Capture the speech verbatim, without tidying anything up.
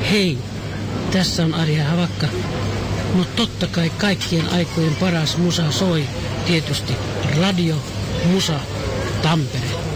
Hei, tässä on Arja Havakka. No totta kai kaikkien aikojen paras musa soi tietysti Radio Musa Tampere.